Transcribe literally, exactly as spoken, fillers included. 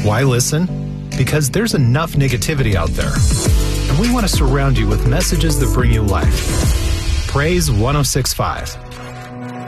Why listen? Because there's enough negativity out there. And we want to surround you with messages that bring you life. Praise one oh six point five.